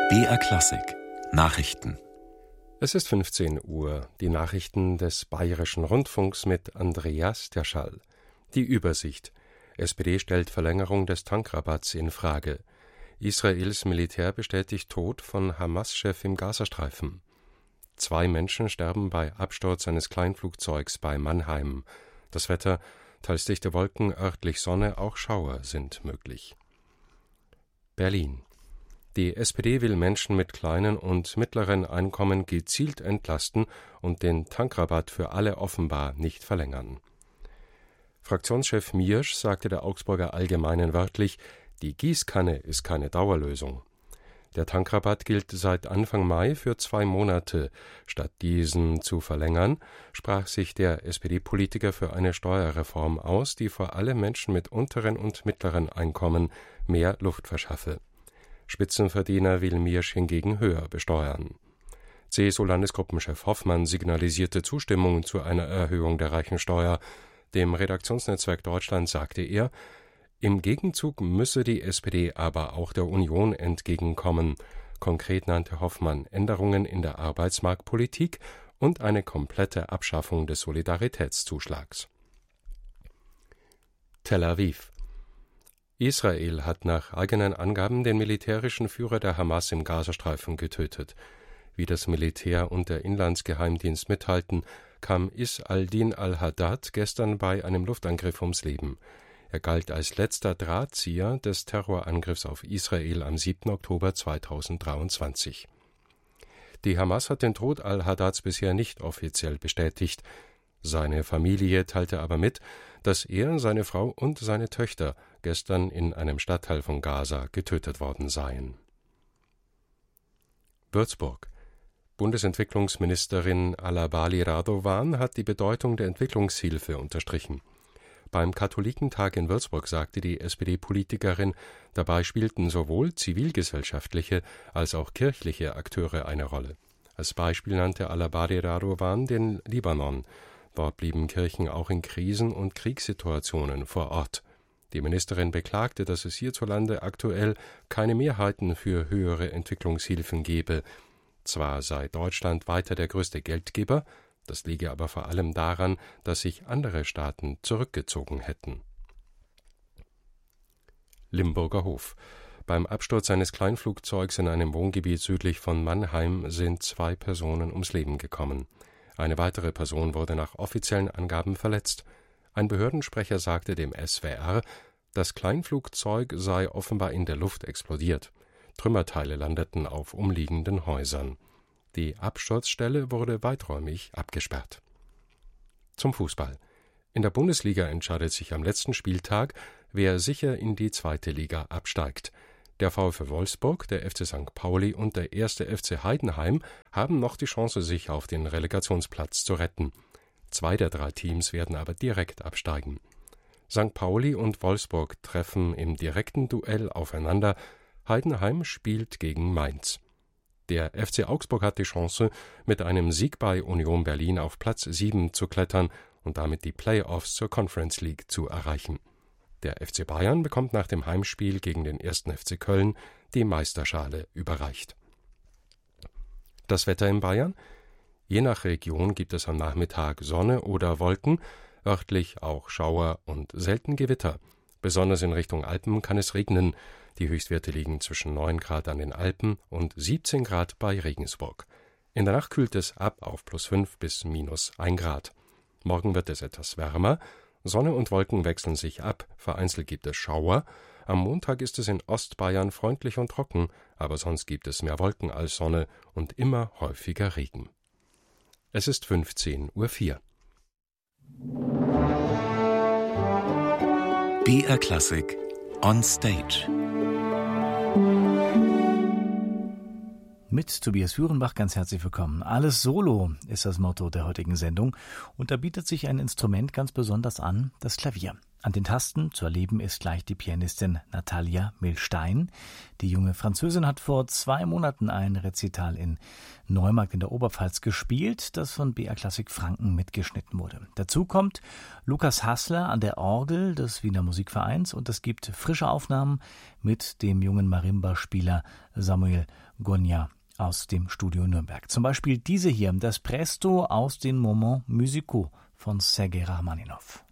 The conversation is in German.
BR Klassik Nachrichten. Es ist 15 Uhr. Die Nachrichten des Bayerischen Rundfunks mit Andreas Terschall. Die Übersicht. SPD stellt Verlängerung des Tankrabatts in Frage. Israels Militär bestätigt Tod von Hamas-Chef im Gazastreifen. 2 Menschen sterben bei Absturz eines Kleinflugzeugs bei Mannheim. Das Wetter: teils dichte Wolken, örtlich Sonne, auch Schauer sind möglich. Berlin. Die SPD will Menschen mit kleinen und mittleren Einkommen gezielt entlasten und den Tankrabatt für alle offenbar nicht verlängern. Fraktionschef Miersch sagte der Augsburger Allgemeinen wörtlich: Die Gießkanne ist keine Dauerlösung. Der Tankrabatt gilt seit Anfang Mai für 2 Monate. Statt diesen zu verlängern, sprach sich der SPD-Politiker für eine Steuerreform aus, die vor allem Menschen mit unteren und mittleren Einkommen mehr Luft verschaffe. Spitzenverdiener will Miersch hingegen höher besteuern. CSU-Landesgruppenchef Hoffmann signalisierte Zustimmung zu einer Erhöhung der Reichensteuer. Dem Redaktionsnetzwerk Deutschland sagte er: Im Gegenzug müsse die SPD aber auch der Union entgegenkommen. Konkret nannte Hoffmann Änderungen in der Arbeitsmarktpolitik und eine komplette Abschaffung des Solidaritätszuschlags. Tel Aviv. Israel hat nach eigenen Angaben den militärischen Führer der Hamas im Gazastreifen getötet. Wie das Militär und der Inlandsgeheimdienst mitteilten, kam Is al-Din al-Haddad gestern bei einem Luftangriff ums Leben. Er galt als letzter Drahtzieher des Terrorangriffs auf Israel am 7. Oktober 2023. Die Hamas hat den Tod al-Haddads bisher nicht offiziell bestätigt. Seine Familie teilte aber mit, dass er, seine Frau und seine Töchter gestern in einem Stadtteil von Gaza getötet worden seien. Würzburg. Bundesentwicklungsministerin Alabali Radovan hat die Bedeutung der Entwicklungshilfe unterstrichen. Beim Katholikentag in Würzburg sagte die SPD-Politikerin, dabei spielten sowohl zivilgesellschaftliche als auch kirchliche Akteure eine Rolle. Als Beispiel nannte Alabali Radovan den Libanon. Dort blieben Kirchen auch in Krisen- und Kriegssituationen vor Ort. Die Ministerin beklagte, dass es hierzulande aktuell keine Mehrheiten für höhere Entwicklungshilfen gebe. Zwar sei Deutschland weiter der größte Geldgeber, das liege aber vor allem daran, dass sich andere Staaten zurückgezogen hätten. Limburger Hof. Beim Absturz eines Kleinflugzeugs in einem Wohngebiet südlich von Mannheim sind 2 Personen ums Leben gekommen. Eine weitere Person wurde nach offiziellen Angaben verletzt. Ein Behördensprecher sagte dem SWR, das Kleinflugzeug sei offenbar in der Luft explodiert. Trümmerteile landeten auf umliegenden Häusern. Die Absturzstelle wurde weiträumig abgesperrt. Zum Fußball. In der Bundesliga entscheidet sich am letzten Spieltag, wer sicher in die 2. Liga absteigt. Der VfL Wolfsburg, der FC St. Pauli und der 1. FC Heidenheim haben noch die Chance, sich auf den Relegationsplatz zu retten. 2 der 3 Teams werden aber direkt absteigen. St. Pauli und Wolfsburg treffen im direkten Duell aufeinander. Heidenheim spielt gegen Mainz. Der FC Augsburg hat die Chance, mit einem Sieg bei Union Berlin auf Platz 7 zu klettern und damit die Play-offs zur Conference League zu erreichen. Der FC Bayern bekommt nach dem Heimspiel gegen den 1. FC Köln die Meisterschale überreicht. Das Wetter in Bayern? Je nach Region gibt es am Nachmittag Sonne oder Wolken, örtlich auch Schauer und selten Gewitter. Besonders in Richtung Alpen kann es regnen. Die Höchstwerte liegen zwischen 9 Grad an den Alpen und 17 Grad bei Regensburg. In der Nacht kühlt es ab auf +5 bis -1 Grad. Morgen wird es etwas wärmer. Sonne und Wolken wechseln sich ab, vereinzelt gibt es Schauer. Am Montag ist es in Ostbayern freundlich und trocken, aber sonst gibt es mehr Wolken als Sonne und immer häufiger Regen. Es ist 15:04 Uhr. BR Klassik on Stage. Mit Tobias Führenbach ganz herzlich willkommen. Alles Solo ist das Motto der heutigen Sendung und da bietet sich ein Instrument ganz besonders an, das Klavier. An den Tasten zu erleben ist gleich die Pianistin Natalia Milstein. Die junge Französin hat vor 2 Monaten ein Rezital in Neumarkt in der Oberpfalz gespielt, das von BR Klassik Franken mitgeschnitten wurde. Dazu kommt Lukas Hassler an der Orgel des Wiener Musikvereins und es gibt frische Aufnahmen mit dem jungen Marimba-Spieler Samuel Gonja aus dem Studio Nürnberg. Zum Beispiel diese hier, das Presto aus den Moments musicaux von Sergei Rachmaninov.